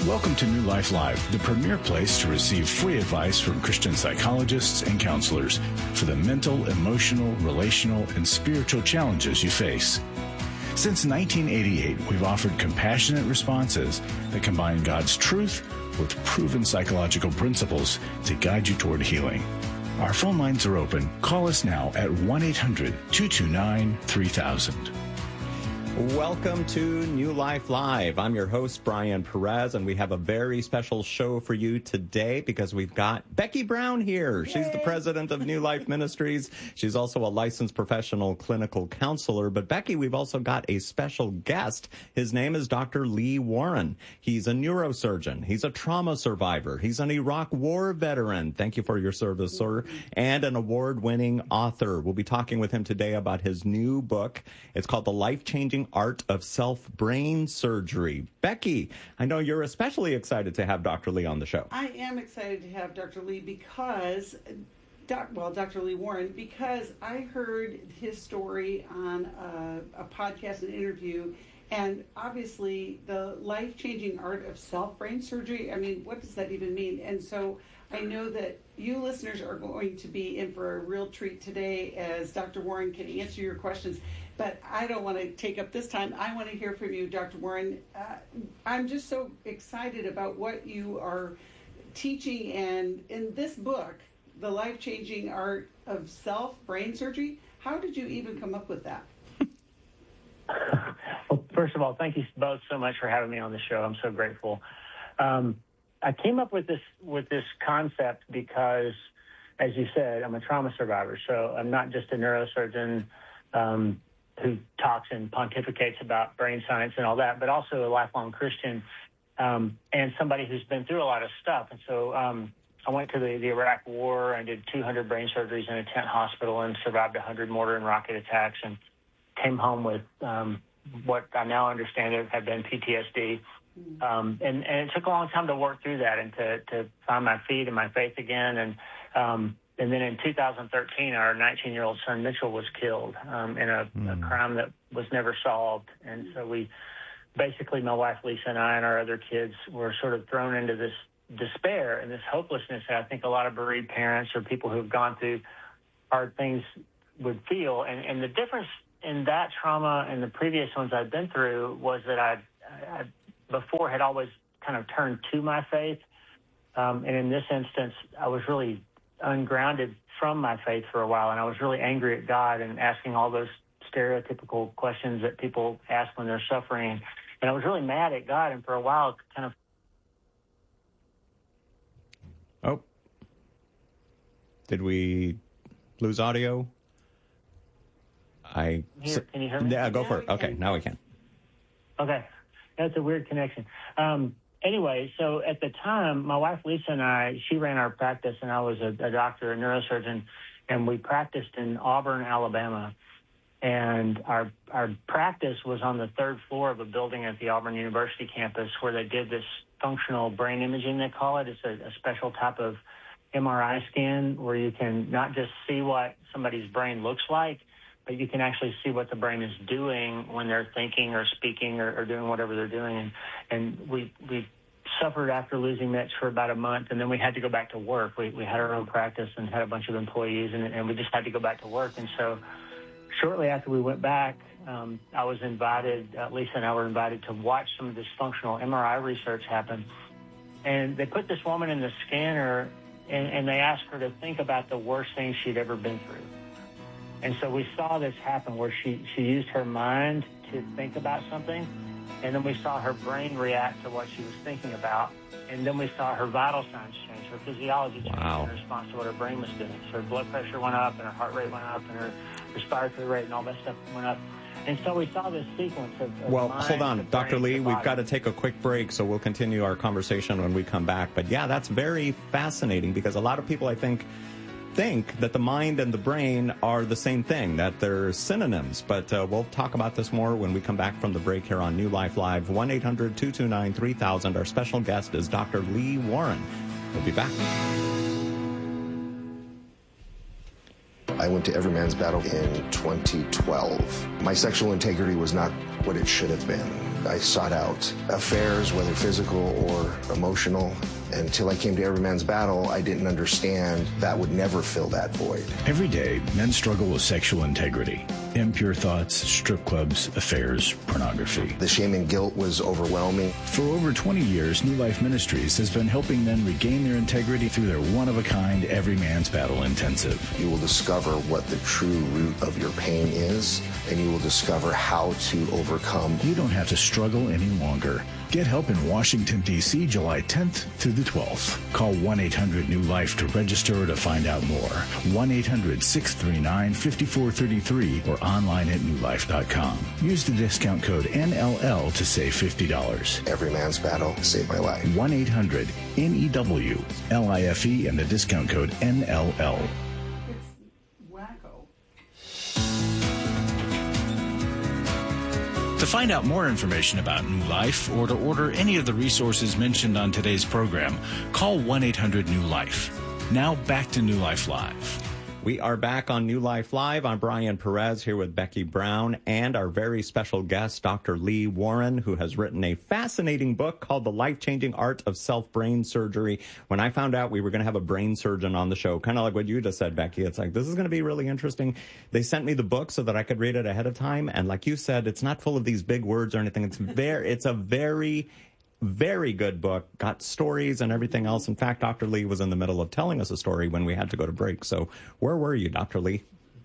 Welcome to New Life Live, the premier place to receive free advice from Christian psychologists and counselors for the mental, emotional, relational, and spiritual challenges you face. Since 1988, we've offered compassionate responses that combine God's truth with proven psychological principles to guide you toward healing. Our phone lines are open. Call us now at 1-800-229-3000. Welcome to New Life Live. I'm your host, Brian Perez, and we have a very special show for you today because we've got Becky Brown here. Yay. She's the president of New Life Ministries. She's also a licensed professional clinical counselor. But Becky, we've also got a special guest. His name is Dr. Lee Warren. He's a neurosurgeon. He's a trauma survivor. He's an Iraq War veteran. Thank you for your service, sir. And an award-winning author. We'll be talking with him today about his new book. It's called The Life-Changing Art of Self-Brain Surgery. Becky, I know you're especially excited to have Dr. Lee on the show. I am excited to have Dr. Lee because, Dr. Lee Warren, because I heard his story on a podcast and interview, and obviously the life-changing art of self-brain surgery, I mean, what does that even mean? And so I know that you listeners are going to be in for a real treat today as Dr. Warren can answer your questions. But I don't want to take up this time. I want to hear from you, Dr. Warren. I'm just so excited about what you are teaching. And in this book, The Life-Changing Art of Self-Brain Surgery, how did you even come up with that? Well, first of all, thank you both so much for having me on the show. I'm so grateful. I came up with this concept because, as you said, I'm a trauma survivor. So I'm not just a neurosurgeon who talks and pontificates about brain science and all that, but also a lifelong Christian and somebody who's been through a lot of stuff. And so I went to the Iraq War and did 200 brain surgeries in a tent hospital and survived 100 mortar and rocket attacks and came home with what I now understand had been PTSD. And it took a long time to work through that and to find my feet and my faith again. And then in 2013, our 19-year-old son, Mitchell, was killed in a crime that was never solved. And so we basically, my wife, Lisa, and I and our other kids were sort of thrown into this despair and this hopelessness that I think a lot of bereaved parents or people who have gone through hard things would feel. And the difference in that trauma and the previous ones I'd been through was that I before had always kind of turned to my faith. And in this instance, I was really ungrounded from my faith for a while, and I was really angry at God and asking all those stereotypical questions that people ask when they're suffering. And I was really mad at God, and for a while kind of... Oh. Did we lose audio? Can you hear me? Yeah, go for it. Okay, now we can. Okay. That's a weird connection. Anyway, so at the time, my wife Lisa and I, she ran our practice, and I was a doctor, a neurosurgeon, and we practiced in Auburn, Alabama. And our practice was on the third floor of a building at the Auburn University campus where they did this functional brain imaging, they call it. It's a special type of MRI scan where you can not just see what somebody's brain looks like, but you can actually see what the brain is doing when they're thinking or speaking or doing whatever they're doing. And we suffered after losing Mitch for about a month, and then we had to go back to work. We had our own practice and had a bunch of employees, and we just had to go back to work. And so shortly after we went back, I was invited, Lisa and I were invited to watch some of this functional MRI research happen. And they put this woman in the scanner, and they asked her to think about the worst thing she'd ever been through. And so we saw this happen where she used her mind to think about something, and then we saw her brain react to what she was thinking about, and then we saw her vital signs change, her physiology change in response to what her brain was doing. So her blood pressure went up, and her heart rate went up, and her respiratory rate and all that stuff went up. And so we saw this sequence of well, hold on, Dr. Lee, we've got to take a quick break, so we'll continue our conversation when we come back. But yeah, that's very fascinating because a lot of people, I think that the mind and the brain are the same thing, that they're synonyms. But we'll talk about this more when we come back from the break here on New Life Live. 1-800-229-3000. Our special guest is Dr. Lee Warren. We'll be back. I went to Everyman's Battle in 2012. My sexual integrity was not what it should have been. I sought out affairs, whether physical or emotional. Until I came to Every Man's Battle, I didn't understand that would never fill that void. Every day, men struggle with sexual integrity, impure thoughts, strip clubs, affairs, pornography. The shame and guilt was overwhelming. For over 20 years, New Life Ministries has been helping men regain their integrity through their one-of-a-kind Every Man's Battle Intensive. You will discover what the true root of your pain is, and you will discover how to overcome. You don't have to struggle any longer. Get help in Washington, D.C., July 10th through the 12th. Call 1-800-NEW-LIFE to register or to find out more. 1-800-639-5433 or online at newlife.com. Use the discount code NLL to save $50. Every Man's Battle saved my life. 1-800-NEW-LIFE and the discount code NLL. It's wacko. To find out more information about New Life or to order any of the resources mentioned on today's program, call 1-800-NEW-LIFE. Now back to New Life Live. We are back on New Life Live. I'm Brian Perez here with Becky Brown and our very special guest, Dr. Lee Warren, who has written a fascinating book called The Life-Changing Art of Self-Brain Surgery. When I found out we were going to have a brain surgeon on the show, kind of like what you just said, Becky, it's like, this is going to be really interesting. They sent me the book so that I could read it ahead of time. And like you said, it's not full of these big words or anything. It's a very good book, got stories and everything else. In fact, Dr. Lee was in the middle of telling us a story when we had to go to break. So where were you, Dr. Lee?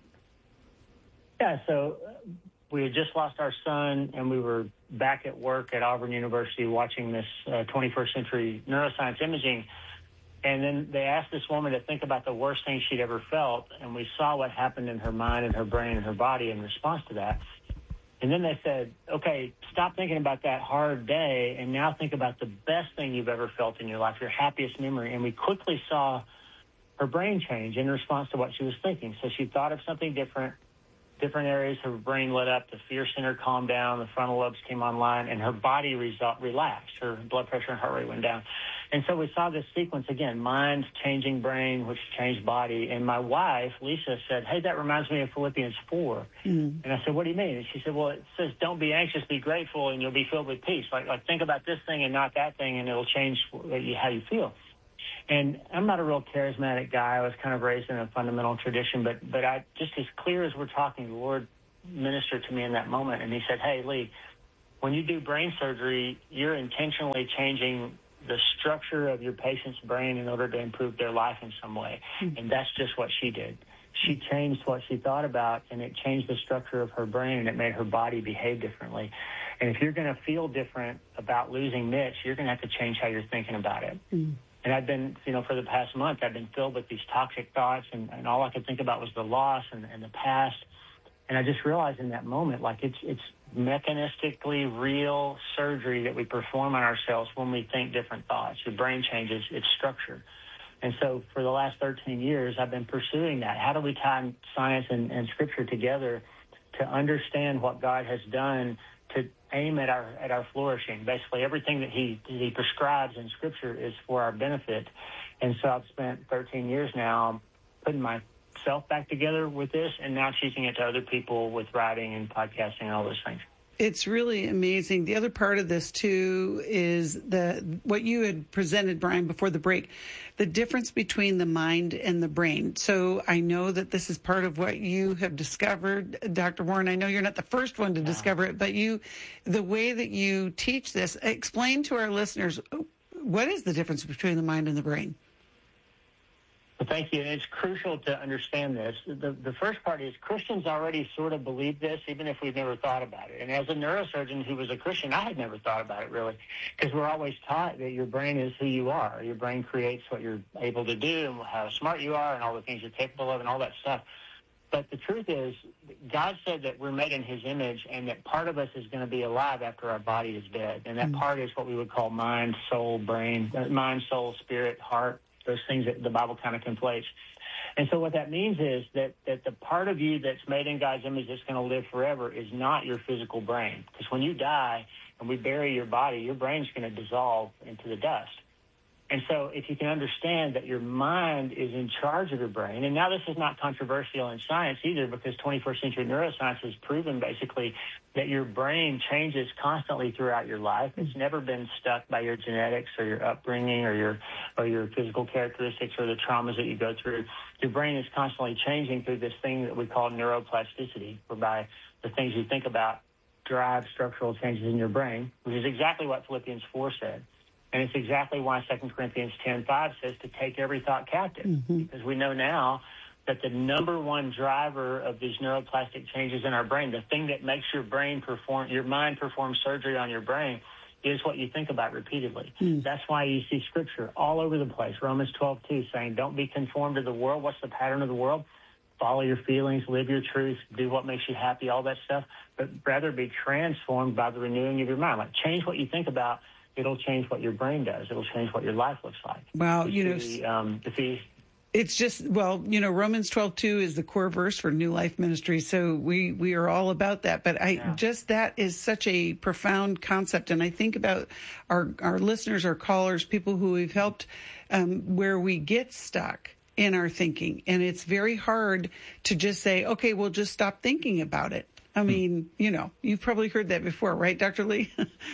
Yeah, so we had just lost our son, and we were back at work at Auburn University watching this 21st century neuroscience imaging. And then they asked this woman to think about the worst thing she'd ever felt, and we saw what happened in her mind and her brain and her body in response to that. And then they said, okay, stop thinking about that hard day and now think about the best thing you've ever felt in your life, your happiest memory. And we quickly saw her brain change in response to what she was thinking. So she thought of something different areas of her brain lit up, the fear center calmed down, the frontal lobes came online, and her body relaxed. Her blood pressure and heart rate went down. And so we saw this sequence again, mind changing brain, which changed body. And my wife, Lisa, said, hey, that reminds me of Philippians 4. And I said, what do you mean? And she said, well, it says, don't be anxious, be grateful, and you'll be filled with peace. Like think about this thing and not that thing, and it'll change how you feel. And I'm not a real charismatic guy. I was kind of raised in a fundamental tradition, but I just as clear as we're talking, the Lord ministered to me in that moment. And he said, hey, Lee, when you do brain surgery, you're intentionally changing the structure of your patient's brain in order to improve their life in some way. And that's just what she did. She changed what she thought about, and it changed the structure of her brain, and it made her body behave differently. And if you're going to feel different about losing Mitch, you're going to have to change how you're thinking about it. And I've been, for the past month, I've been filled with these toxic thoughts, and all I could think about was the loss and the past. And I just realized in that moment, like it's mechanistically real surgery that we perform on ourselves when we think different thoughts. Your brain changes its structure. And so for the last 13 years, I've been pursuing that. How do we tie science and Scripture together to understand what God has done to aim at our flourishing? Basically, everything that he prescribes in Scripture is for our benefit. And so I've spent 13 years now putting myself back together with this, and now teaching it to other people with writing and podcasting and all those things. It's really amazing. The other part of this, too, is what you had presented, Brian, before the break, the difference between the mind and the brain. So I know that this is part of what you have discovered, Dr. Warren. I know you're not the first one to discover it, but the way that you teach this, explain to our listeners, what is the difference between the mind and the brain? Well, thank you. And it's crucial to understand this. The first part is Christians already sort of believe this, even if we've never thought about it. And as a neurosurgeon who was a Christian, I had never thought about it, really, because we're always taught that your brain is who you are. Your brain creates what you're able to do and how smart you are and all the things you're capable of and all that stuff. But the truth is, God said that we're made in his image and that part of us is going to be alive after our body is dead. And that part is what we would call mind, soul, brain, mind, soul, spirit, heart. Those things that the Bible kind of conflates. And so what that means is that the part of you that's made in God's image that's going to live forever is not your physical brain. Because when you die and we bury your body, your brain's going to dissolve into the dust. And so if you can understand that your mind is in charge of your brain, and now this is not controversial in science either, because 21st century neuroscience has proven basically that your brain changes constantly throughout your life. It's never been stuck by your genetics or your upbringing or your physical characteristics or the traumas that you go through. Your brain is constantly changing through this thing that we call neuroplasticity, whereby the things you think about drive structural changes in your brain, which is exactly what Philippians 4 said. And it's exactly why 2 Corinthians 10:5 says to take every thought captive, because we know now that the number one driver of these neuroplastic changes in our brain, the thing that makes your mind perform surgery on your brain, is what you think about repeatedly. That's why you see Scripture all over the place. Romans 12:2 saying, don't be conformed to the world. What's the pattern of the world? Follow your feelings, live your truth, do what makes you happy, all that stuff, but rather be transformed by the renewing of your mind. Like, change what you think about. It'll change what your brain does. It'll change what your life looks like. Wow, it's just, Romans 12:2 is the core verse for New Life Ministry, so we are all about that. But that is such a profound concept, and I think about our listeners, our callers, people who we've helped, where we get stuck in our thinking, and it's very hard to just say, okay, we'll just stop thinking about it. I mean, you've probably heard that before, right, Dr. Lee?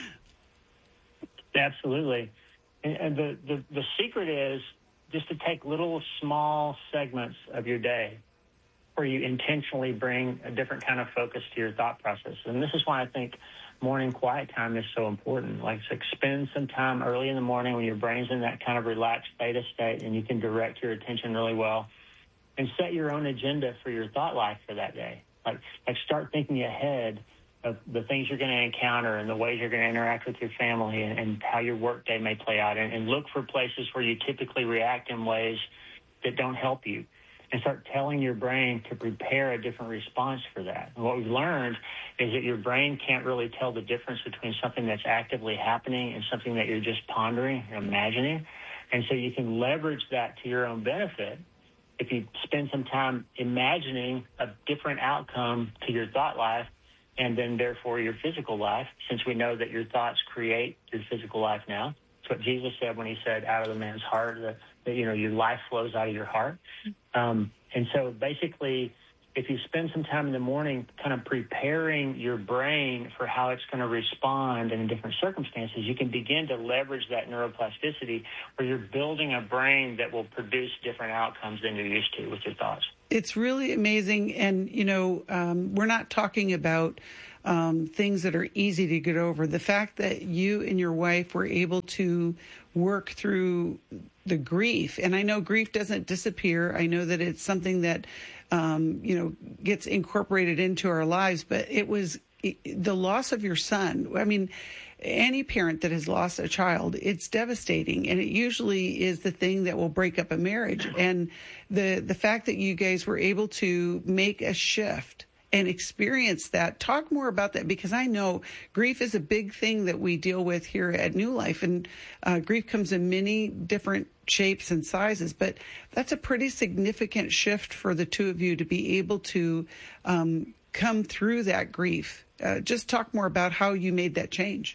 Absolutely. And the secret is just to take little small segments of your day where you intentionally bring a different kind of focus to your thought process. And this is why I think morning quiet time is so important. Like, spend some time early in the morning when your brain's in that kind of relaxed theta state and you can direct your attention really well, and set your own agenda for your thought life for that day. Like start thinking ahead of the things you're going to encounter and the ways you're going to interact with your family and how your work day may play out, and look for places where you typically react in ways that don't help you, and start telling your brain to prepare a different response for that. And what we've learned is that your brain can't really tell the difference between something that's actively happening and something that you're just pondering and imagining. And so you can leverage that to your own benefit if you spend some time imagining a different outcome to your thought life, and then therefore your physical life, since we know that your thoughts create your physical life now. That's what Jesus said when he said, out of the man's heart, that your life flows out of your heart. And so basically, if you spend some time in the morning kind of preparing your brain for how it's going to respond in different circumstances, you can begin to leverage that neuroplasticity where you're building a brain that will produce different outcomes than you're used to with your thoughts. It's really amazing. And, we're not talking about things that are easy to get over. The fact that you and your wife were able to work through the grief, and I know grief doesn't disappear. I know that it's something that, gets incorporated into our lives, but it was the loss of your son. I mean, any parent that has lost a child, it's devastating, and it usually is the thing that will break up a marriage. And the fact that you guys were able to make a shift and experience that, talk more about that, because I know grief is a big thing that we deal with here at New Life, and grief comes in many different shapes and sizes, but that's a pretty significant shift for the two of you to be able to come through that grief. Just talk more about how you made that change.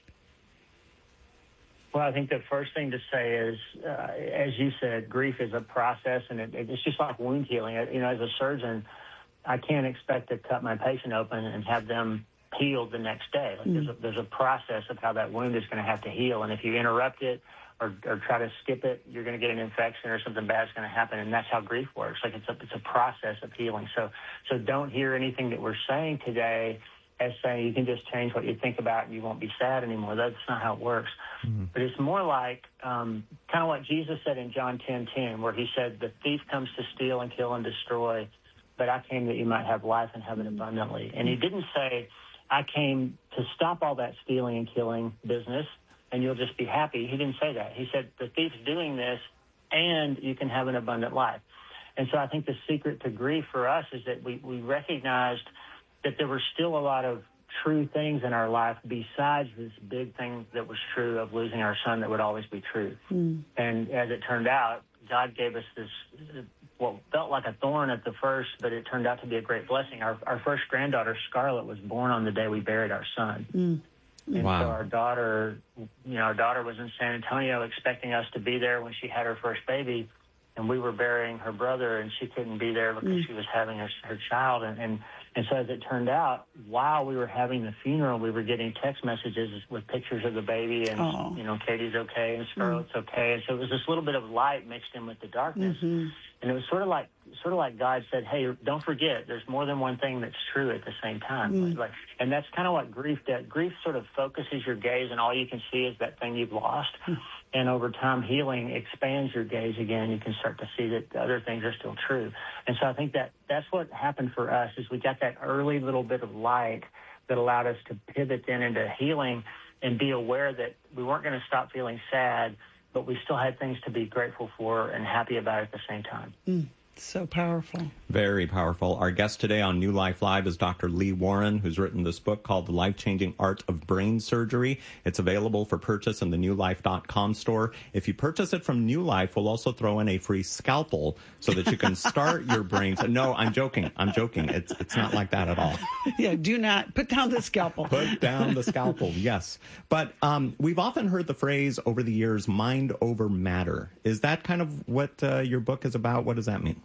Well, I think the first thing to say is, as you said, grief is a process, and it's just like wound healing. As a surgeon, I can't expect to cut my patient open and have them healed the next day. There's a process of how that wound is going to have to heal, and if you interrupt it or try to skip it, you're going to get an infection or something bad is going to happen, and that's how grief works. Like it's a process of healing. So don't hear anything that we're saying today as saying you can just change what you think about and you won't be sad anymore. That's not how it works. Mm-hmm. But it's more like kind of what Jesus said in John 10:10, where he said, the thief comes to steal and kill and destroy, but I came that you might have life and have it abundantly. And he didn't say, I came to stop all that stealing and killing business and you'll just be happy. He didn't say that. He said, the thief's doing this and you can have an abundant life. And so I think the secret to grief for us is that we recognized that there were still a lot of true things in our life besides this big thing that was true of losing our son that would always be true. Mm. And as it turned out, God gave us this, what felt like a thorn at the first, but it turned out to be a great blessing. Our first granddaughter, Scarlett, was born on the day we buried our son. Mm. And Wow. so our daughter was in San Antonio expecting us to be there when she had her first baby, and we were burying her brother, and she couldn't be there because she was having her child. And so as it turned out, while we were having the funeral, we were getting text messages with pictures of the baby and, Katie's okay and Scarlett's okay. And so it was this little bit of light mixed in with the darkness. Mm-hmm. And it was sort of like God said, hey, don't forget, there's more than one thing that's true at the same time. And that's kind of what grief does. Grief sort of focuses your gaze, and all you can see is that thing you've lost. And over time, healing expands your gaze again. You can start to see that the other things are still true. And so I think that's what happened for us, is we got that early little bit of light that allowed us to pivot then into healing and be aware that we weren't going to stop feeling sad, but we still had things to be grateful for and happy about at the same time. So powerful. Very powerful. Our guest today on New Life Live is Dr. Lee Warren, who's written this book called The Life-Changing Art of Brain Surgery. It's available for purchase in the newlife.com store. If you purchase it from New Life, we'll also throw in a free scalpel so that you can start your brain. No, I'm joking. It's not like that at all. Yeah, do not put down the scalpel. Put down the scalpel, yes. But we've often heard the phrase over the years, mind over matter. Is that kind of what your book is about? What does that mean?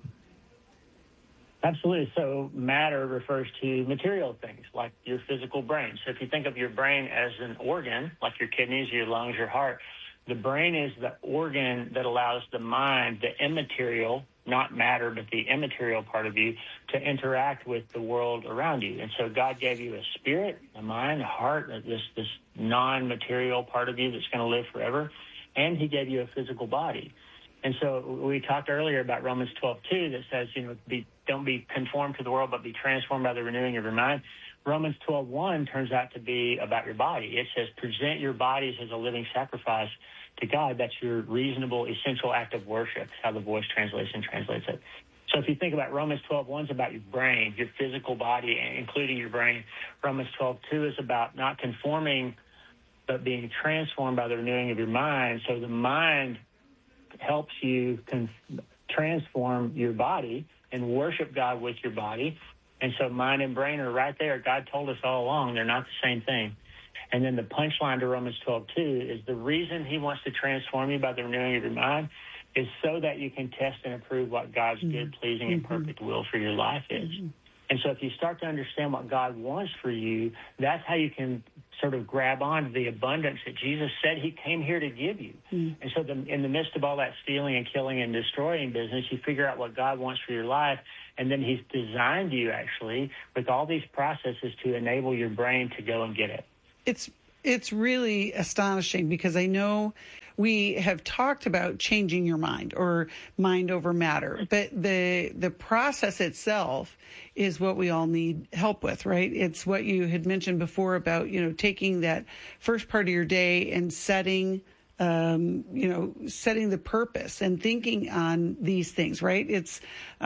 Absolutely. So matter refers to material things like your physical brain. So if you think of your brain as an organ, like your kidneys, your lungs, your heart, the brain is the organ that allows the mind, the immaterial, not matter, but the immaterial part of you, to interact with the world around you. And so God gave you a spirit, a mind, a heart, this non-material part of you that's going to live forever, and he gave you a physical body. And so we talked earlier about Romans 12:2 that says, don't be conformed to the world, but be transformed by the renewing of your mind. Romans 12:1 turns out to be about your body. It says, present your bodies as a living sacrifice to God. That's your reasonable, essential act of worship, how the Voice translation translates it. So if you think about Romans 12:1 is about your brain, your physical body, including your brain. Romans 12:2 is about not conforming, but being transformed by the renewing of your mind. So the mind helps you transform your body and worship God with your body. And so mind and brain are right there. God told us all along they're not the same thing. And then the punchline to Romans 12:2 is the reason he wants to transform you by the renewing of your mind is so that you can test and approve what God's good, pleasing, and perfect will for your life is. And so if you start to understand what God wants for you, that's how you can sort of grab on to the abundance that Jesus said he came here to give you. And so in the midst of all that stealing and killing and destroying business, you figure out what God wants for your life, and then he's designed you actually with all these processes to enable your brain to go and get it. It's really astonishing because I know we have talked about changing your mind or mind over matter, but the process itself is what we all need help with, right? It's what you had mentioned before about, taking that first part of your day and setting the purpose and thinking on these things, right? It's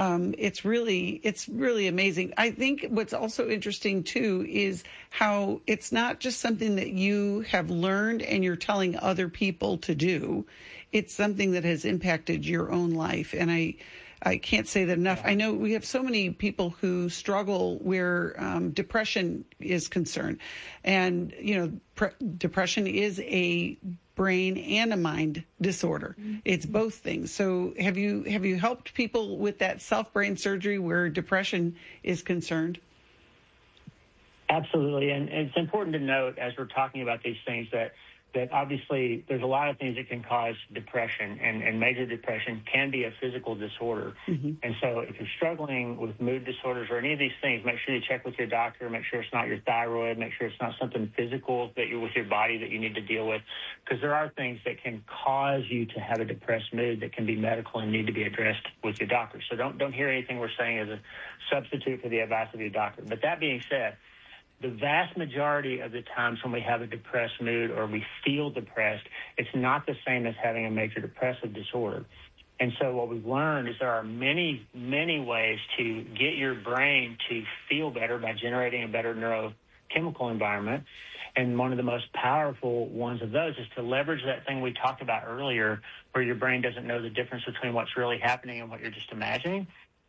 really amazing. I think what's also interesting too is how it's not just something that you have learned and you're telling other people to do. It's something that has impacted your own life. And I can't say that enough. I know we have so many people who struggle where depression is concerned. And, depression is a brain and a mind disorder. It's both things. So have you helped people with that self-brain surgery where depression is concerned? Absolutely. And it's important to note as we're talking about these things that obviously there's a lot of things that can cause depression, and major depression can be a physical disorder. And so if you're struggling with mood disorders or any of these things, make sure you check with your doctor, make sure it's not your thyroid, make sure it's not something physical that you're with your body that you need to deal with, because there are things that can cause you to have a depressed mood that can be medical and need to be addressed with your doctor. So don't hear anything we're saying as a substitute for the advice of your doctor. But that being said, the vast majority of the times when we have a depressed mood or we feel depressed, it's not the same as having a major depressive disorder. And so what we've learned is there are many, many ways to get your brain to feel better by generating a better neurochemical environment. And one of the most powerful ones of those is to leverage that thing we talked about earlier where your brain doesn't know the difference between what's really happening and what you're just imagining.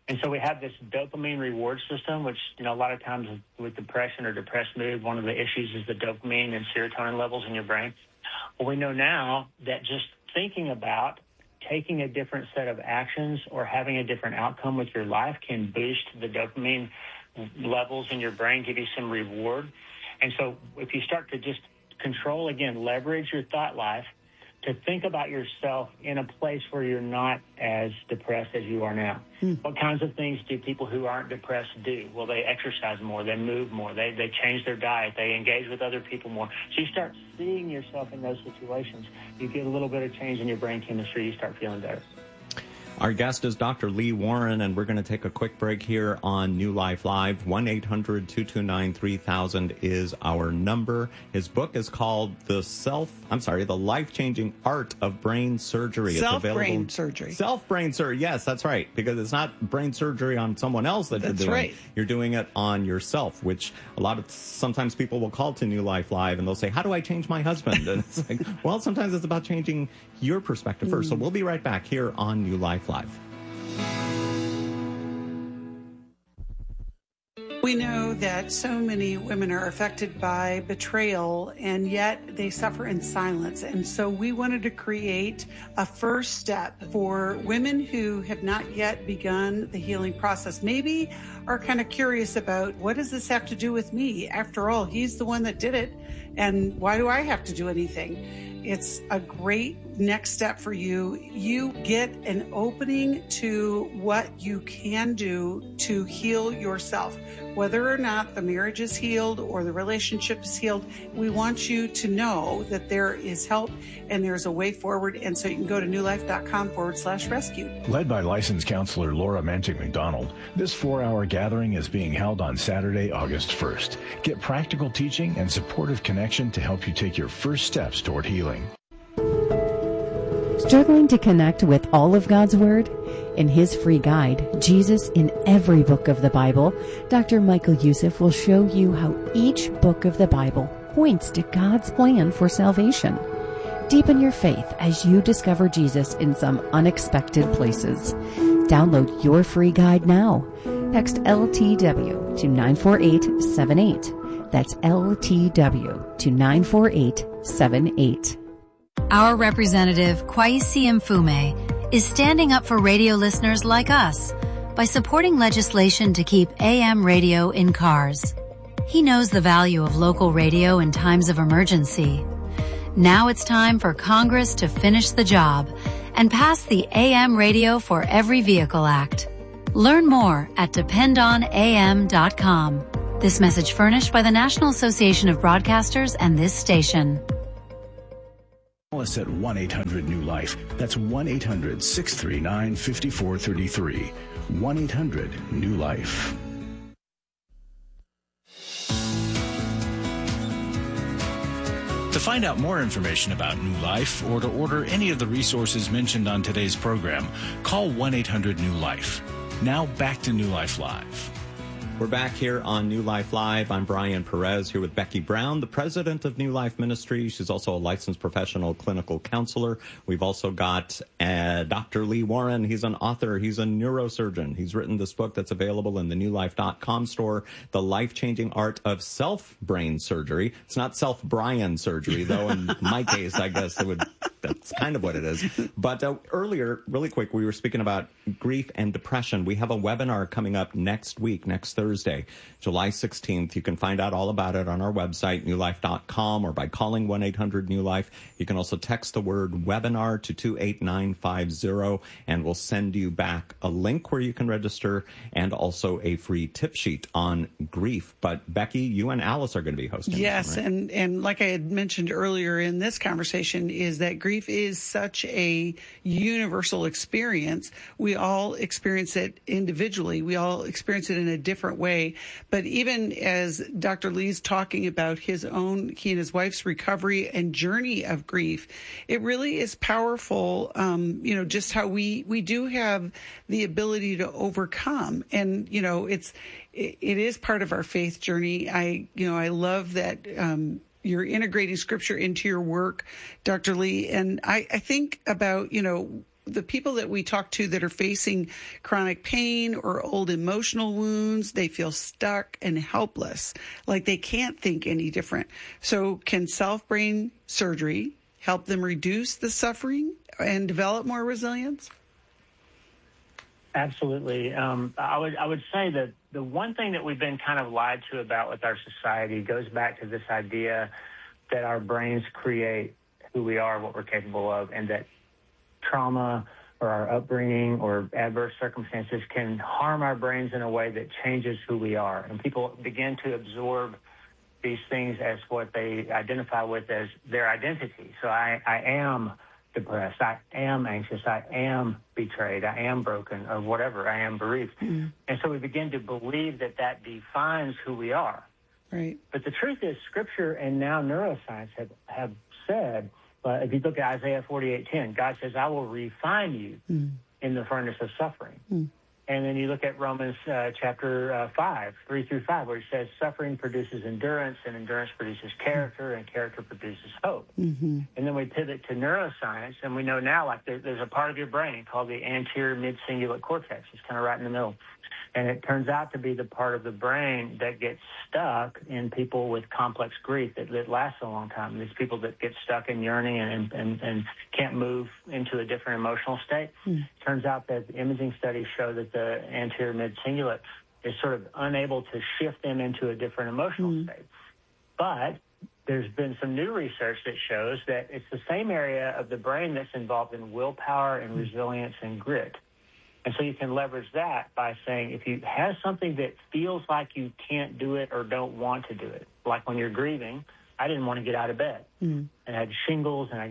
And so we have this dopamine reward system, which, a lot of times with depression or depressed mood, one of the issues is the dopamine and serotonin levels in your brain. Well, we know now that just thinking about taking a different set of actions or having a different outcome with your life can boost the dopamine levels in your brain, give you some reward. And so if you start to just control, again, leverage your thought life to think about yourself in a place where you're not as depressed as you are now. What kinds of things do people who aren't depressed do? Well, they exercise more, they move more, they change their diet, they engage with other people more. So you start seeing yourself in those situations. You get a little bit of change in your brain chemistry, you start feeling better. Our guest is Dr. Lee Warren, and we're going to take a quick break here on New Life Live. 1-800-229-3000 is our number. His book is called The Life-Changing Art of Brain Surgery. Self-brain surgery. Self-brain surgery. Yes, that's right. Because it's not brain surgery on someone else that you're doing. Right. You're doing it on yourself, which sometimes people will call to New Life Live and they'll say, how do I change my husband? And it's like, well, sometimes it's about changing your perspective first. So we'll be right back here on New Life Live. We know that so many women are affected by betrayal, and yet they suffer in silence. And so we wanted to create a first step for women who have not yet begun the healing process. Maybe are kind of curious about, what does this have to do with me? After all, he's the one that did it, and why do I have to do anything? It's a great next step for you. You get an opening to what you can do to heal yourself. Whether or not the marriage is healed or the relationship is healed, we want you to know that there is help and there's a way forward. And so you can go to newlife.com/rescue. Led by licensed counselor Laura Mantic McDonald, this 4-hour gathering is being held on Saturday, August 1st. Get practical teaching and supportive connection to help you take your first steps toward healing. Struggling to connect with all of God's Word? In his free guide, Jesus in Every Book of the Bible, Dr. Michael Youssef will show you how each book of the Bible points to God's plan for salvation. Deepen your faith as you discover Jesus in some unexpected places. Download your free guide now. Text LTW to 94878. That's LTW to 94878. Our representative, Kwesi Mfume, is standing up for radio listeners like us by supporting legislation to keep AM radio in cars. He knows the value of local radio in times of emergency. Now it's time for Congress to finish the job and pass the AM Radio for Every Vehicle Act. Learn more at dependonam.com. This message furnished by the National Association of Broadcasters and this station. Call us at 1-800-NEW-LIFE. That's 1-800-639-5433. 1-800-NEW-LIFE. To find out more information about New Life or to order any of the resources mentioned on today's program, call 1-800-NEW-LIFE. Now back to New Life Live. We're back here on New Life Live. I'm Brian Perez here with Becky Brown, the president of New Life Ministry. She's also a licensed professional clinical counselor. We've also got Dr. Lee Warren. He's an author. He's a neurosurgeon. He's written this book that's available in the newlife.com store, The Life-Changing Art of Self-Brain Surgery. It's not self-Brian surgery, though. In my case, I guess that's kind of what it is. But earlier, really quick, we were speaking about grief and depression. We have a webinar coming up next week, next Thursday, July 16th. You can find out all about it on our website, newlife.com, or by calling 1-800-NEW-LIFE. You can also text the word webinar to 28950, and we'll send you back a link where you can register and also a free tip sheet on grief. But Becky, you and Alice are going to be hosting. Yes, right? and like I had mentioned earlier in this conversation, is that grief is such a universal experience. We all experience it individually. We all experience it in a different way. But even as Dr. Lee's talking about he and his wife's recovery and journey of grief, it really is powerful, just how we do have the ability to overcome. And, it is part of our faith journey. I love that you're integrating scripture into your work, Dr. Lee. And I think about, the people that we talk to that are facing chronic pain or old emotional wounds, they feel stuck and helpless, like they can't think any different. So can self-brain surgery help them reduce the suffering and develop more resilience? Absolutely. I would say that the one thing that we've been kind of lied to about with our society goes back to this idea that our brains create who we are, what we're capable of, and that trauma or our upbringing or adverse circumstances can harm our brains in a way that changes who we are. And people begin to absorb these things as what they identify with as their identity. So I am depressed, I am anxious, I am betrayed, I am broken, or whatever, I am bereaved. Mm. And so we begin to believe that that defines who we are. Right. But the truth is, Scripture and now neuroscience have said, if you look at Isaiah 48:10, God says, I will refine you in the furnace of suffering. Mm. And then you look at Romans chapter 5, 3-5, where it says suffering produces endurance, and endurance produces character, and character produces hope. Mm-hmm. And then we pivot to neuroscience, and we know now, like, there's a part of your brain called the anterior mid-cingulate cortex. It's kind of right in the middle. And it turns out to be the part of the brain that gets stuck in people with complex grief that lasts a long time. These people that get stuck in yearning and can't move into a different emotional state. Turns out that imaging studies show that the anterior mid-cingulate is sort of unable to shift them into a different emotional state. But there's been some new research that shows that it's the same area of the brain that's involved in willpower and resilience and grit. And so you can leverage that by saying, if you have something that feels like you can't do it or don't want to do it, like when you're grieving, I didn't want to get out of bed. And I had shingles, and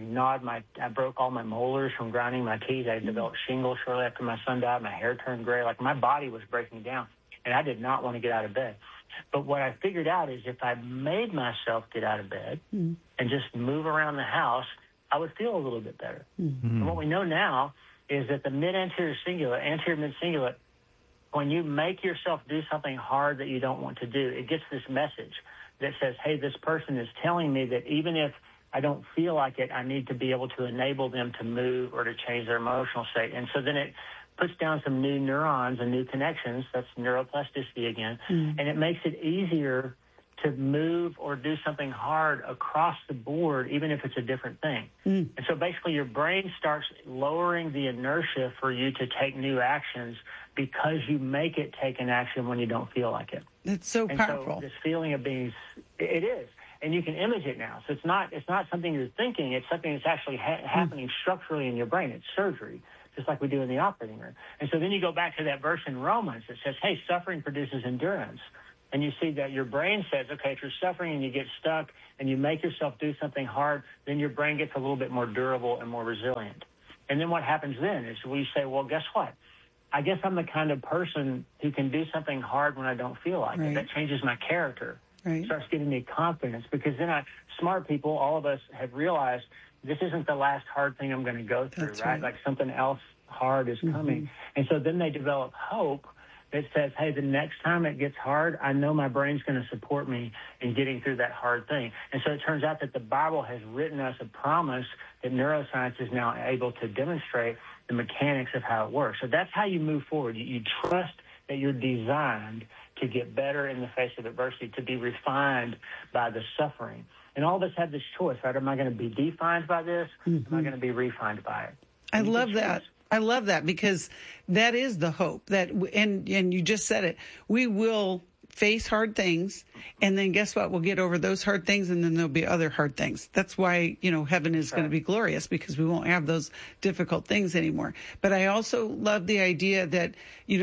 I broke all my molars from grinding my teeth. I developed shingles shortly after my son died. My hair turned gray. Like, my body was breaking down, and I did not want to get out of bed. But what I figured out is if I made myself get out of bed and just move around the house, I would feel a little bit better. And what we know now is that the anterior mid-cingulate, when you make yourself do something hard that you don't want to do, it gets this message that says, hey, this person is telling me that even if I don't feel like it, I need to be able to enable them to move or to change their emotional state. And so then it puts down some new neurons and new connections. That's neuroplasticity again. And it makes it easier to move or do something hard across the board, even if it's a different thing. And so basically your brain starts lowering the inertia for you to take new actions because you make it take an action when you don't feel like it. It's so powerful. So this feeling of being, it is. And you can image it now. So it's not something you're thinking. It's something that's actually happening structurally in your brain. It's surgery, just like we do in the operating room. And so then you go back to that verse in Romans that says, hey, suffering produces endurance. And you see that your brain says, okay, if you're suffering and you get stuck and you make yourself do something hard, then your brain gets a little bit more durable and more resilient. And then what happens then is we say, well, guess what? I guess I'm the kind of person who can do something hard when I don't feel like it. That changes my character. It starts giving me confidence, because then smart people, all of us, have realized this isn't the last hard thing I'm going to go through, right? Like something else hard is coming. And so then they develop hope that says, hey, the next time it gets hard, I know my brain's going to support me in getting through that hard thing. And so it turns out that the Bible has written us a promise that neuroscience is now able to demonstrate the mechanics of how it works. So that's how you move forward. You trust that you're designed to get better in the face of adversity, to be refined by the suffering. And all of us have this choice, right? Am I going to be defined by this? Am I going to be refined by it? I love that. I love that, because that is the hope that, and you just said it, we will face hard things, and then guess what? We'll get over those hard things, and then there'll be other hard things. That's why, heaven is going to be glorious, because we won't have those difficult things anymore. But I also love the idea that,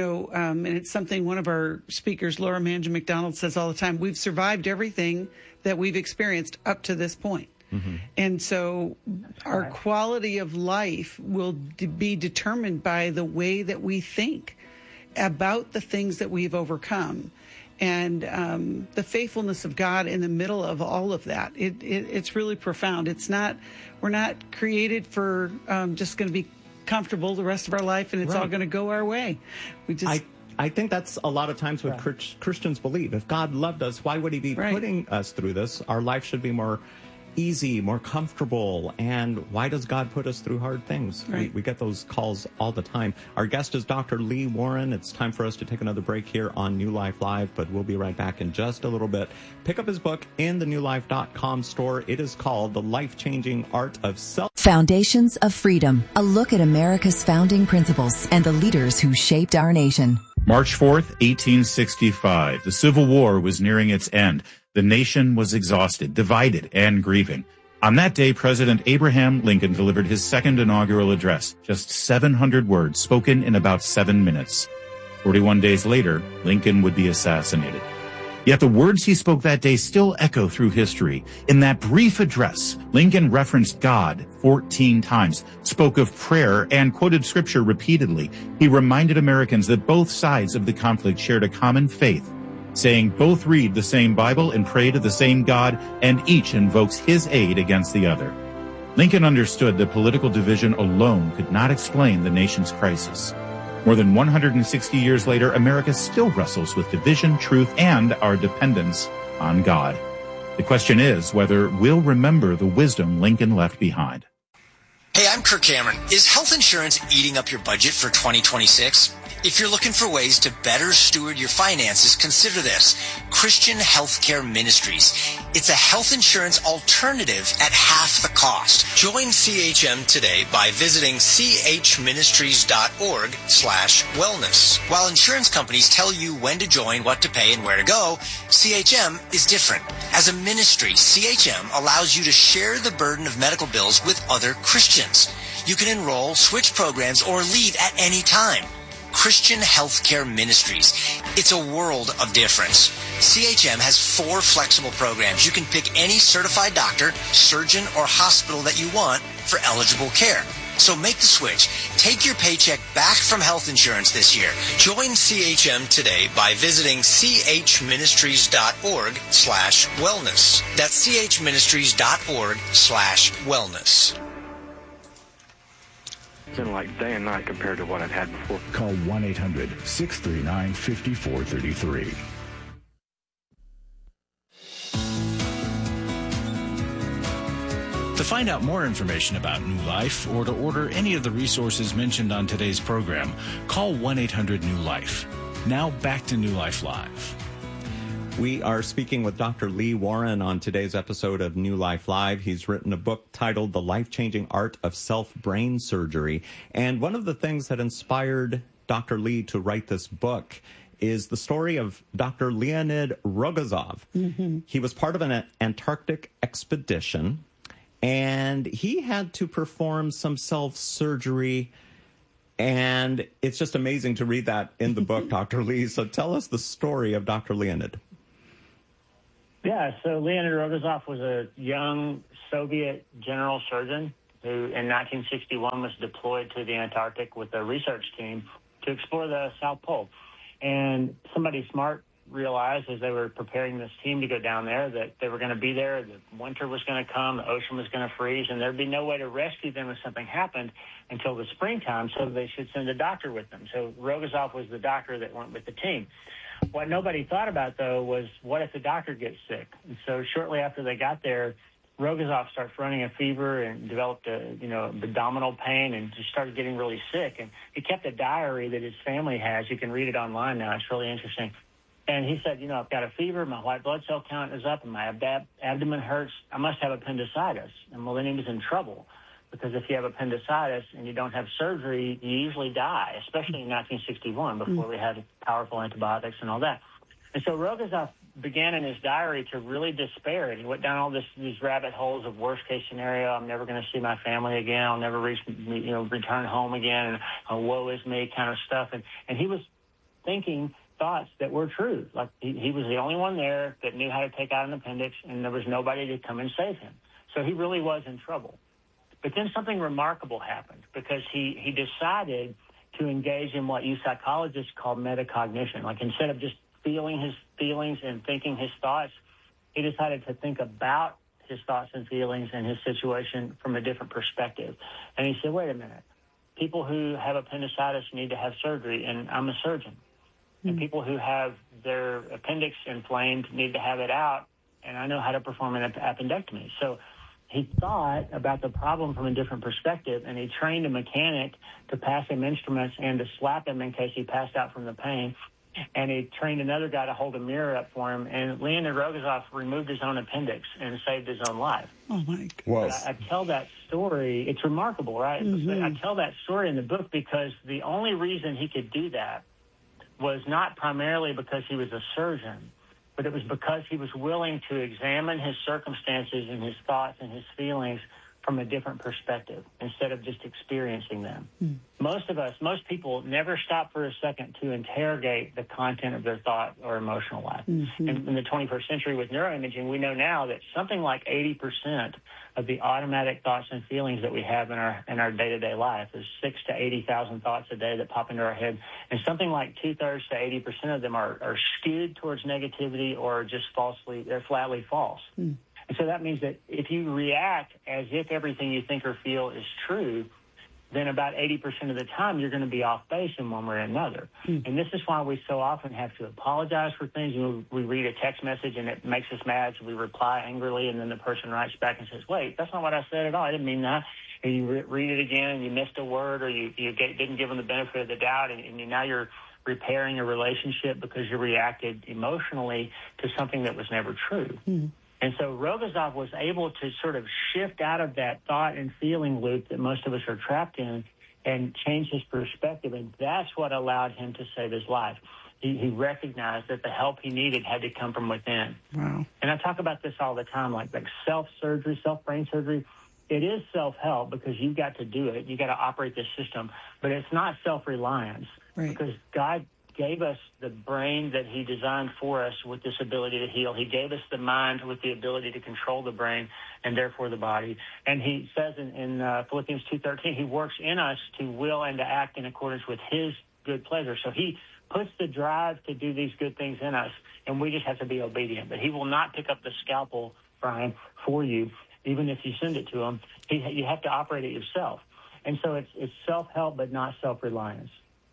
and it's something one of our speakers, Laura Manja McDonald, says all the time, we've survived everything that we've experienced up to this point. And so our quality of life will be determined by the way that we think about the things that we've overcome, and the faithfulness of God in the middle of all of that. It's really profound. We're not created for just going to be comfortable the rest of our life, and it's all going to go our way. I think that's a lot of times what Christians believe. If God loved us, why would he be putting us through this? Our life should be more easy, more comfortable, and why does God put us through hard things? Right. We get those calls all the time. Our guest is Dr. Lee Warren. It's time for us to take another break here on New Life Live, but we'll be right back in just a little bit. Pick up his book in the newlife.com store. It is called The Life-Changing Art of Self. Foundations of Freedom, a look at America's founding principles and the leaders who shaped our nation. March 4th, 1865. The Civil War was nearing its end. The nation was exhausted, divided, and grieving. On that day, President Abraham Lincoln delivered his second inaugural address, just 700 words spoken in about 7 minutes. 41 days later, Lincoln would be assassinated. Yet the words he spoke that day still echo through history. In that brief address, Lincoln referenced God 14 times, spoke of prayer, and quoted scripture repeatedly. He reminded Americans that both sides of the conflict shared a common faith, saying both read the same Bible and pray to the same God, and each invokes his aid against the other. Lincoln understood that political division alone could not explain the nation's crisis. More than 160 years later, America still wrestles with division, truth, and our dependence on God. The question is whether we'll remember the wisdom Lincoln left behind. Hey, I'm Kirk Cameron. Is health insurance eating up your budget for 2026? If you're looking for ways to better steward your finances, consider this: Christian Healthcare Ministries. It's a health insurance alternative at half the cost. Join CHM today by visiting chministries.org/wellness. While insurance companies tell you when to join, what to pay, and where to go, CHM is different. As a ministry, CHM allows you to share the burden of medical bills with other Christians. You can enroll, switch programs, or leave at any time. Christian Healthcare Ministries. It's a world of difference. CHM has 4 flexible programs. You can pick any certified doctor, surgeon, or hospital that you want for eligible care. So make the switch. Take your paycheck back from health insurance this year. Join CHM today by visiting chministries.org/wellness. That's chministries.org/wellness. It's been like day and night compared to what I've had before. Call 1-800-639-5433. To find out more information about New Life or to order any of the resources mentioned on today's program, call 1-800-NEW-LIFE. Now back to New Life Live. We are speaking with Dr. Lee Warren on today's episode of New Life Live. He's written a book titled The Life-Changing Art of Self-Brain Surgery. And one of the things that inspired Dr. Lee to write this book is the story of Dr. Leonid Rogozov. Mm-hmm. He was part of an Antarctic expedition, and he had to perform some self-surgery. And it's just amazing to read that in the book, Dr. Lee. So tell us the story of Dr. Leonid. Yeah, so Leonid Rogozov was a young Soviet general surgeon who in 1961 was deployed to the Antarctic with a research team to explore the South Pole. And somebody smart realized as they were preparing this team to go down there that they were going to be there, the winter was going to come, the ocean was going to freeze, and there'd be no way to rescue them if something happened until the springtime, so they should send a doctor with them. So Rogozov was the doctor that went with the team. What nobody thought about, though, was what if the doctor gets sick? And so shortly after they got there, Rogozov started running a fever and developed abdominal pain and just started getting really sick. And he kept a diary that his family has. You can read it online now. It's really interesting. And he said, I've got a fever, my white blood cell count is up, and my abdomen hurts. I must have appendicitis. And well, then he was in trouble, because if you have appendicitis and you don't have surgery, you usually die, especially in 1961, before we had powerful antibiotics and all that. And so Rogozov began in his diary to really despair. And he went down all these rabbit holes of worst-case scenario. I'm never going to see my family again. I'll never return home again. And woe is me kind of stuff. And he was thinking thoughts that were true. Like he was the only one there that knew how to take out an appendix, and there was nobody to come and save him. So he really was in trouble. But then something remarkable happened, because he decided to engage in what you psychologists call metacognition. Like instead of just feeling his feelings and thinking his thoughts, he decided to think about his thoughts and feelings and his situation from a different perspective. And he said, wait a minute, people who have appendicitis need to have surgery, and I'm a surgeon. And people who have their appendix inflamed need to have it out, and I know how to perform an appendectomy. So he thought about the problem from a different perspective, and he trained a mechanic to pass him instruments and to slap him in case he passed out from the pain. And he trained another guy to hold a mirror up for him. And Leonid Rogozov removed his own appendix and saved his own life. Oh, my God. Whoa. I tell that story. It's remarkable, right? Mm-hmm. I tell that story in the book because the only reason he could do that was not primarily because he was a surgeon, but it was because he was willing to examine his circumstances and his thoughts and his feelings from a different perspective instead of just experiencing them. Mm. Most people never stop for a second to interrogate the content of their thought or emotional life. Mm-hmm. And in the 21st century with neuroimaging, we know now that something like 80% of the automatic thoughts and feelings that we have in our day-to-day life is 60,000 to 80,000 thoughts a day that pop into our head, and something like 2/3 to 80% of them are skewed towards negativity or just they're flatly false. Mm. And so that means that if you react as if everything you think or feel is true, then about 80% of the time you're going to be off base in one way or another. Mm. And this is why we so often have to apologize for things. We read a text message and it makes us mad, so we reply angrily, and then the person writes back and says, wait, that's not what I said at all. I didn't mean that. And you read it again and you missed a word, or you didn't give them the benefit of the doubt, and now you're repairing a relationship because you reacted emotionally to something that was never true. Mm. And so Rogozov was able to sort of shift out of that thought and feeling loop that most of us are trapped in and change his perspective. And that's what allowed him to save his life. He recognized that the help he needed had to come from within. Wow. And I talk about this all the time, like self-surgery, self-brain surgery. It is self-help because you've got to do it. You've got to operate this system. But it's not self-reliance. Right. Because God gave us the brain that he designed for us with this ability to heal. He gave us the mind with the ability to control the brain and therefore the body. And he says in Philippians 2:13, he works in us to will and to act in accordance with his good pleasure. So he puts the drive to do these good things in us, and we just have to be obedient. But he will not pick up the scalpel, Brian, for you, even if you send it to him. You have to operate it yourself. And so it's self-help but not self-reliance.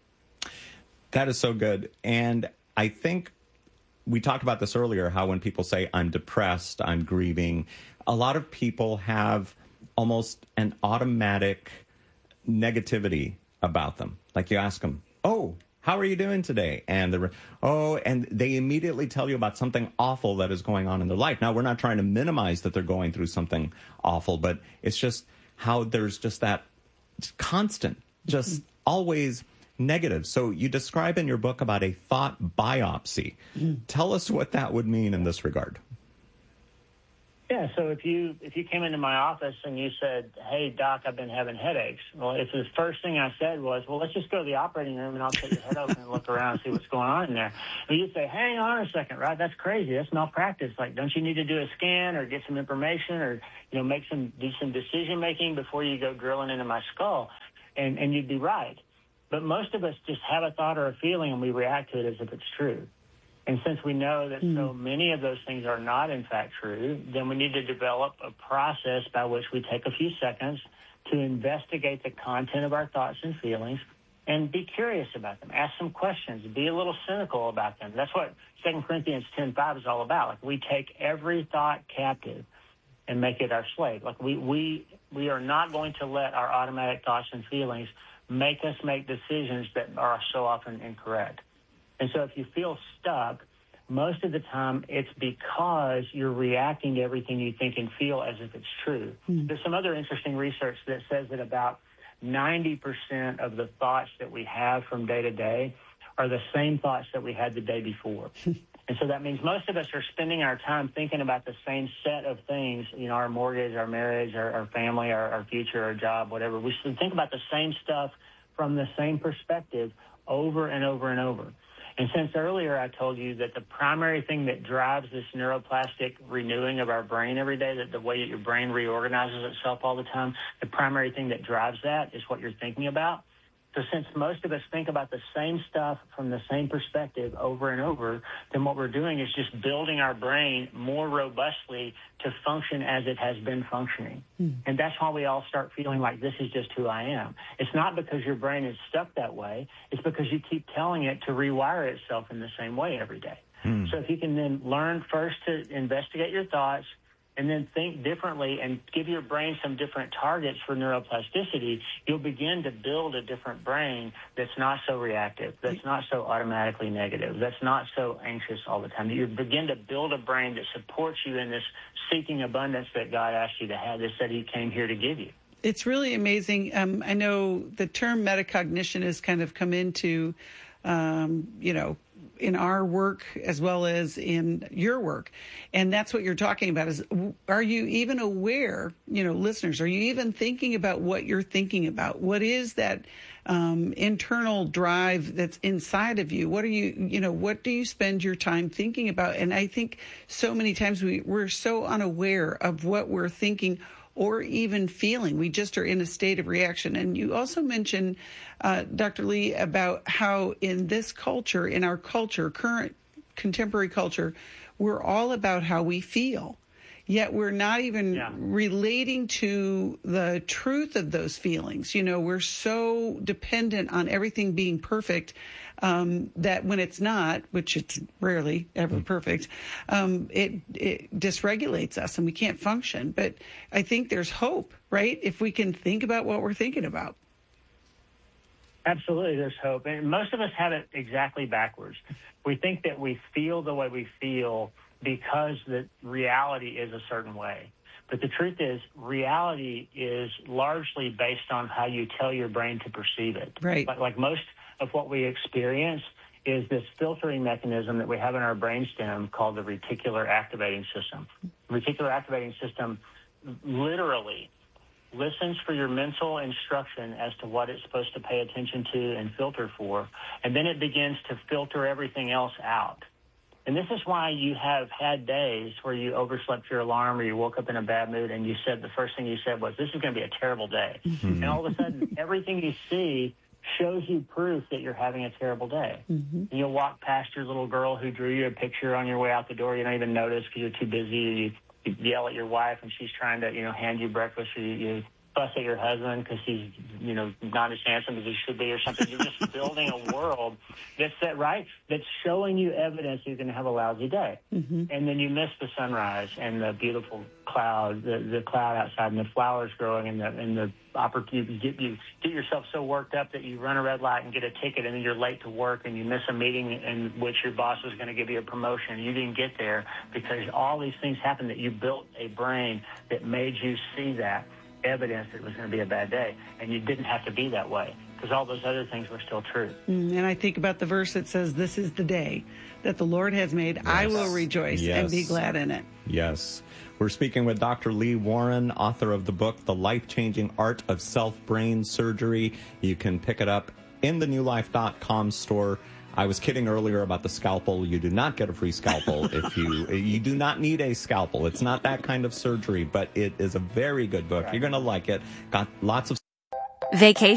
That is so good. And I think we talked about this earlier, how when people say, I'm depressed, I'm grieving, a lot of people have almost an automatic negativity about them. Like you ask them, oh, how are you doing today? And and they immediately tell you about something awful that is going on in their life. Now, we're not trying to minimize that they're going through something awful, but it's just how there's just that constant, just always negative. So you describe in your book about a thought biopsy. Tell us what that would mean in this regard. Yeah, so if you came into my office and you said, hey, Doc, I've been having headaches. Well, if the first thing I said was, well, let's just go to the operating room and I'll take your head open and look around and see what's going on in there. Well, you'd say, hang on a second, right? That's crazy. That's malpractice. Like, don't you need to do a scan or get some information or, do some decision making before you go drilling into my skull? And you'd be right. But most of us just have a thought or a feeling and we react to it as if it's true. And since we know that so many of those things are not in fact true, then we need to develop a process by which we take a few seconds to investigate the content of our thoughts and feelings and be curious about them. Ask some questions. Be a little cynical about them. That's what 2 Corinthians 10:5 is all about. Like, we take every thought captive and make it our slave. Like, we are not going to let our automatic thoughts and feelings make us make decisions that are so often incorrect. And so if you feel stuck, most of the time it's because you're reacting to everything you think and feel as if it's true. There's some other interesting research that says that about 90% of the thoughts that we have from day to day are the same thoughts that we had the day before. And so that means most of us are spending our time thinking about the same set of things, our mortgage, our marriage, our family, our future, our job, whatever. We think about the same stuff from the same perspective over and over and over. And since earlier I told you that the primary thing that drives this neuroplastic renewing of our brain every day, that the way that your brain reorganizes itself all the time, the primary thing that drives that is what you're thinking about. So since most of us think about the same stuff from the same perspective over and over, then what we're doing is just building our brain more robustly to function as it has been functioning. And that's why we all start feeling like this is just who I am. It's not because your brain is stuck that way. It's because you keep telling it to rewire itself in the same way every day. So if you can then learn first to investigate your thoughts and then think differently and give your brain some different targets for neuroplasticity, you'll begin to build a different brain that's not so reactive, that's not so automatically negative, that's not so anxious all the time. You begin to build a brain that supports you in this seeking abundance that God asked you to have, this that he came here to give you. It's really amazing. I know the term metacognition has kind of come into, in our work as well as in your work. And that's what you're talking about is, are you even aware, listeners, are you even thinking about what you're thinking about? What is that internal drive that's inside of you? What are what do you spend your time thinking about? And I think so many times we're so unaware of what we're thinking or even feeling. We just are in a state of reaction. And you also mentioned, Dr. Lee, about how in this culture, in our culture, current contemporary culture, we're all about how we feel. Yet we're not even relating to the truth of those feelings. We're so dependent on everything being perfect that when it's not, which it's rarely ever perfect, it dysregulates us and we can't function. But I think there's hope, right? If we can think about what we're thinking about. Absolutely, there's hope. And most of us have it exactly backwards. We think that we feel the way we feel because the reality is a certain way. But the truth is, reality is largely based on how you tell your brain to perceive it. Right. Like most of what we experience is this filtering mechanism that we have in our brainstem called the reticular activating system. The reticular activating system literally listens for your mental instruction as to what it's supposed to pay attention to and filter for, and then it begins to filter everything else out. And this is why you have had days where you overslept your alarm or you woke up in a bad mood and the first thing you said was, this is going to be a terrible day. Mm-hmm. And all of a sudden, everything you see shows you proof that you're having a terrible day. Mm-hmm. And you'll walk past your little girl who drew you a picture on your way out the door. You don't even notice because you're too busy. You yell at your wife and she's trying to, hand you breakfast, or you fuss at your husband because he's, not as handsome as he should be or something. You're just building a world that's showing you evidence you're going to have a lousy day. Mm-hmm. And then you miss the sunrise and the beautiful cloud, the cloud outside and the flowers growing and the opportunity. You get yourself so worked up that you run a red light and get a ticket, and then you're late to work and you miss a meeting in which your boss was going to give you a promotion. You didn't get there because all these things happened, that you built a brain that made you see that evidence that it was going to be a bad day, and you didn't have to be that way because all those other things were still true. And I think about the verse that says, this is the day that the Lord has made. Yes. I will rejoice and be glad in it. Yes. We're speaking with Dr. Lee Warren, author of the book, The Life-Changing Art of Self-Brain Surgery. You can pick it up in the newlife.com store. I was kidding earlier about the scalpel. You do not get a free scalpel if you do not need a scalpel. It's not that kind of surgery, but it is a very good book. You're going to like it. Got lots of Vacation